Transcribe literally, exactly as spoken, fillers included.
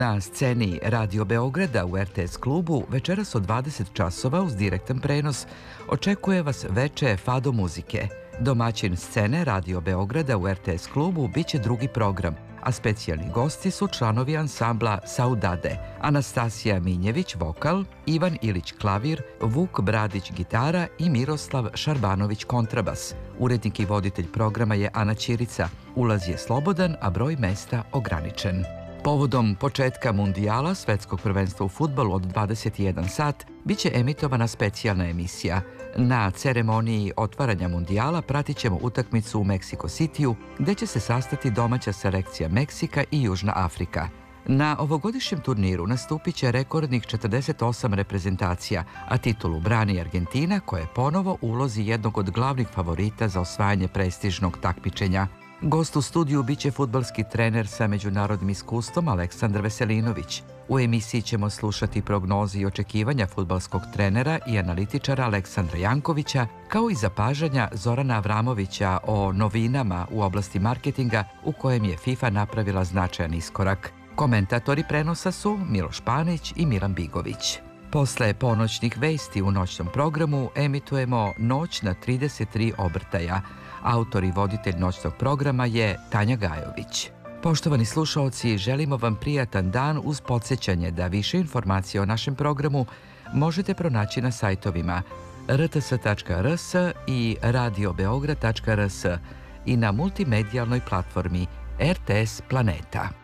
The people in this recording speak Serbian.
Na sceni Radio Beograda u R T S klubu večeras od dvadeset časova uz direktan prenos očekuje vas veče fado muzike. Domaćin scene Radio Beograda u R T S klubu biće drugi program, a specijalni gosti su članovi ansambla Saudade, Anastasija Minjević vokal, Ivan Ilić klavir, Vuk Bradić gitara i Miroslav Šarbanović kontrabas. Urednik i voditelj programa je Ana Ćirica. Ulaz je slobodan, a broj mesta ograničen. Povodom početka mundijala Svetskog prvenstva u fudbalu od dvadeset jedan sat biće emitovana specijalna emisija. Na ceremoniji otvaranja mundijala pratit ćemo utakmicu u Meksiko Citiju, gde će se sastati domaća selekcija Meksika i Južna Afrika. Na ovogodišnjem turniru nastupit će rekordnih četrdeset osam reprezentacija, a titulu brani Argentina, koja je ponovo u ulozi jednog od glavnih favorita za osvajanje prestižnog takmičenja. Gost u studiju biće fudbalski trener sa međunarodnim iskustvom Aleksandar Veselinović. U emisiji ćemo slušati prognoze i očekivanja fudbalskog trenera i analitičara Aleksandra Jankovića, kao i zapažanja Zorana Avramovića o novinama u oblasti marketinga u kojem je FIFA napravila značajan iskorak. Komentatori prenosa su Miloš Panić i Milan Bigović. Posle ponoćnih vesti u noćnom programu emitujemo Noć na trideset tri obrtaja. Autor i voditelj noćnog programa je Tanja Gajović. Poštovani slušaoci, želimo vam prijatan dan uz podsjećanje da više informacije o našem programu možete pronaći na sajtovima r t s tačka r s i radio beograd tačka r s i na multimedijalnoj platformi R T S Planeta.